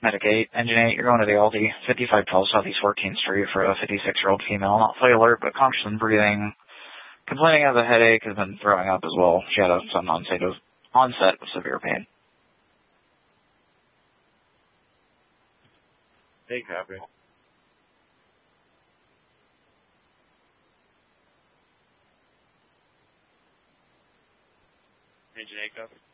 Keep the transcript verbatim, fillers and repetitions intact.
Medicate. Engine eight, you're going to the Aldi, fifty-five twelve Southeast fourteenth Street for a fifty-six-year-old female, not fully alert, but conscious and breathing, complaining of a headache, has been throwing up as well. She had a sudden onset of, onset of severe pain. Hey, copy. Engine eight, copy.